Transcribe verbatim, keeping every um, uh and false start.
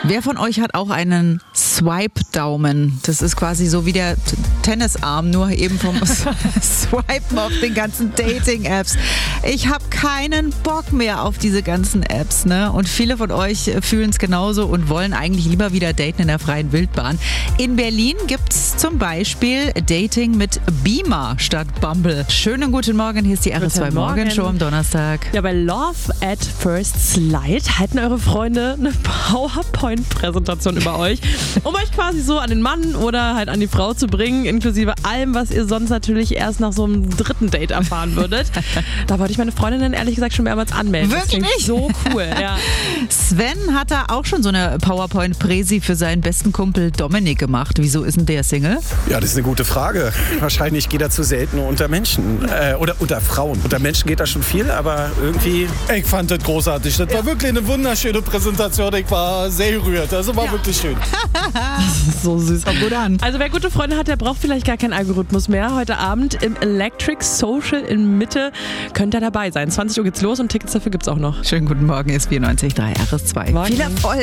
Wer von euch hat auch einen Swipe-Daumen? Das ist quasi so wie der T- Tennisarm, nur eben vom Swipen auf den ganzen Dating-Apps. Ich habe keinen Bock mehr auf diese ganzen Apps, ne? Und viele von euch fühlen es genauso und wollen eigentlich lieber wieder daten in der freien Wildbahn. In Berlin gibt es zum Beispiel Dating mit Beamer statt Bumble. Schönen guten Morgen, hier ist die R S zwei Morgenshow am Donnerstag. Ja, bei Love at First Slide halten eure Freunde eine PowerPoint-Präsentation über euch, um euch quasi so an den Mann oder halt an die Frau zu bringen, inklusive allem, was ihr sonst natürlich erst nach so einem dritten Date erfahren würdet. Da wollte ich meine Freundinnen ehrlich gesagt schon mehrmals anmelden. Wirklich? Das klingt so cool. Ja. Sven hat da auch schon so eine PowerPoint-Präsi für seinen besten Kumpel Dominik gemacht. Wieso ist denn der Single? Ja, das ist eine gute Frage. Wahrscheinlich geht er zu selten unter Menschen. Äh, oder unter Frauen. Unter Menschen geht da schon viel, aber irgendwie... Ich fand das großartig. Das ja. war wirklich eine wunderschöne Präsentation. Ich war sehr gerührt. Also war ja. wirklich schön. So süß. Kommt gut an. Also wer gute Freunde hat, der braucht vielleicht gar keinen Algorithmus mehr. Heute Abend im Electric Social in Mitte könnt ihr dabei sein. zwanzig Uhr geht's los und Tickets dafür gibt's auch noch. Schönen guten Morgen, ist vierundneunzig Komma drei R S zwei. Morgen. Viel Erfolg.